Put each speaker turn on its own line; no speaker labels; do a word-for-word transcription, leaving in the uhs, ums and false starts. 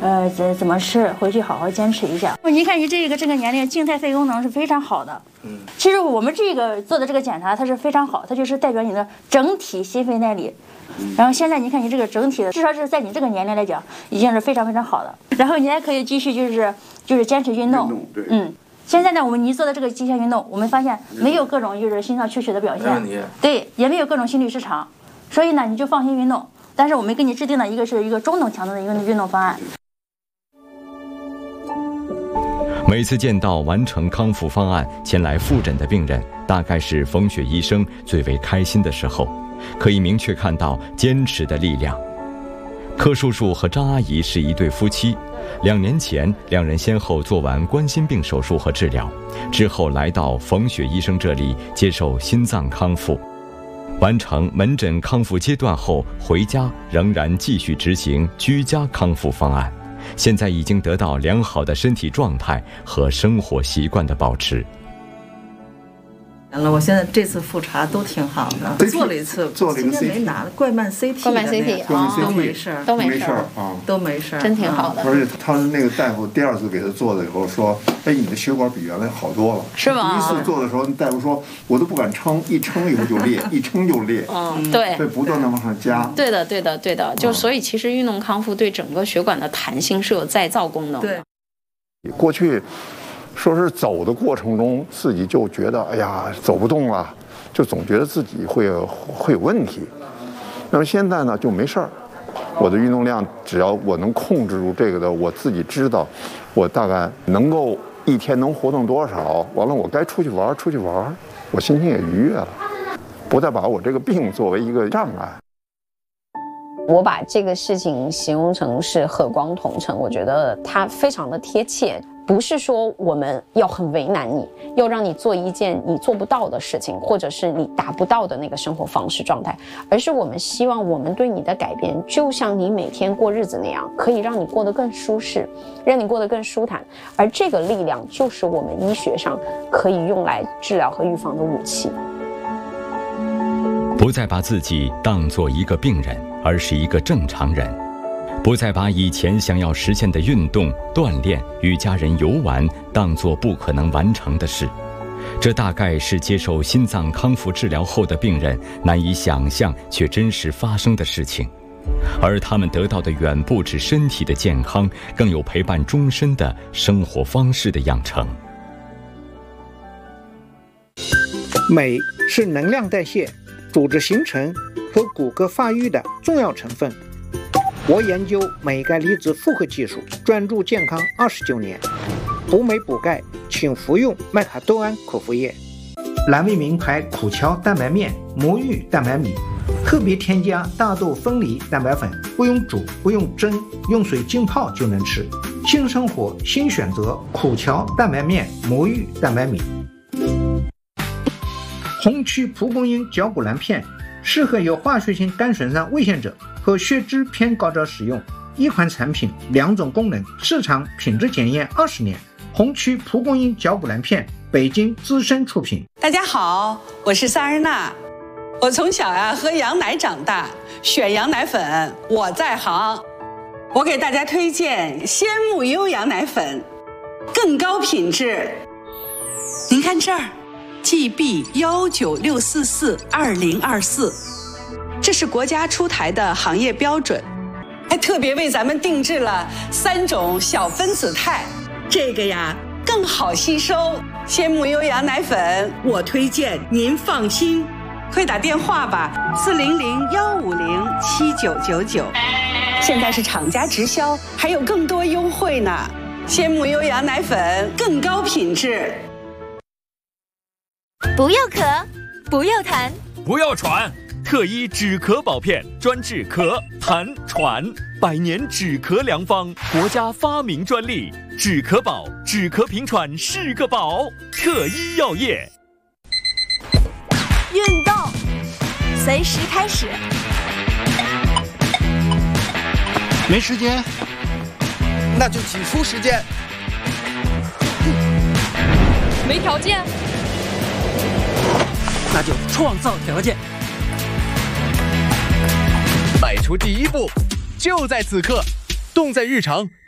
呃，怎怎么吃，回去好好坚持一下。你看你这个这个年龄，静态肺功能是非常好的。嗯，其实我们这个做的这个检查，它是非常好，它就是代表你的整体心肺耐力。然后现在你看你这个整体的，至少是在你这个年龄来讲，已经是非常非常好的。然后你还可以继续就是就是坚持运动。运动对。嗯。现在呢，我们你做的这个极限运动，我们发现没有各种就是心脏缺血的表现，对，也没有各种心律失常，所以呢，你就放心运动。但是我们给你制定的一个是一个中等强度的一个运动方案。
每次见到完成康复方案前来复诊的病人，大概是冯雪医生最为开心的时候，可以明确看到坚持的力量。柯叔叔和张阿姨是一对夫妻，两年前两人先后做完冠心病手术和治疗，之后来到冯雪医生这里接受心脏康复。完成门诊康复阶段后，回家仍然继续执行居家康复方案，现在已经得到良好的身体状态和生活习惯的保持。
完了，我现在这次复查都挺好的，做了一次，
做了一个 C T，
今天没拿怪慢 C T，
怪慢 C T
啊，都没事，
都没事
啊，
都没事，
真挺好的。
而且他那个大夫第二次给他做的以后说，哎，你的血管比原来好多了。
是吗？
第一次做的时候，大夫说我都不敢撑，一撑以后就裂，一撑就裂。
嗯，对，
所以不断的往上加。
对的，对的，对的。就所以其实运动康复对整个血管的弹性是有再造功能的。
对，
过去说是走的过程中，自己就觉得哎呀走不动了。就总觉得自己会有会有问题，那么现在呢就没事儿，我的运动量只要我能控制住这个的，我自己知道，我大概能够一天能活动多少，完了我该出去玩出去玩，我心情也愉悦了，不再把我这个病作为一个障碍。
我把这个事情形容成是和光同尘，我觉得它非常的贴切。不是说我们要很为难你，要让你做一件你做不到的事情，或者是你达不到的那个生活方式状态，而是我们希望我们对你的改变，就像你每天过日子那样，可以让你过得更舒适，让你过得更舒坦。而这个力量就是我们医学上可以用来治疗和预防的武器。
不再把自己当作一个病人，而是一个正常人。不再把以前想要实现的运动、锻炼、与家人游玩当作不可能完成的事，这大概是接受心脏康复治疗后的病人难以想象却真实发生的事情。而他们得到的远不止身体的健康，更有陪伴终身的生活方式的养成。
镁是能量代谢、组织形成和骨骼发育的重要成分。我研究镁钙离子复合技术，专注健康二十九年。补镁补钙，请服用麦卡多胺口服液。蓝莓名牌苦荞蛋白面、魔芋蛋白米，特别添加大豆分离蛋白粉，不用煮，不用蒸，用水浸泡就能吃。新生活新选择，苦荞蛋白面、魔芋蛋白米。红曲蒲公英胶骨蓝片适合有化学性肝损伤危险者和血脂偏高者使用，一款产品两种功能，市场品质检验二十年。红曲蒲公英胶骨蓝片，北京资深出品。
大家好，我是萨日娜，我从小呀、啊、喝羊奶长大，选羊奶粉我在行。我给大家推荐鲜木优羊奶粉，更高品质。您看这儿 G B 一九六四四二零二四。这是国家出台的行业标准，还特别为咱们定制了三种小分子肽，这个呀更好吸收。鲜木优羊奶粉，我推荐您放心，快打电话吧，四零零幺五零七九九九。现在是厂家直销，还有更多优惠呢。鲜木优羊奶粉更高品质。
不要咳，不要痰，
不要喘。特医止咳宝片，专治咳、痰、喘，百年止咳良方，国家发明专利。止咳宝，止咳平喘是个宝。特医药业。
运动，随时开始。
没时间，那就挤出时间。
没条件，
那就创造条件。迈出第一步，就在此刻，动在日常，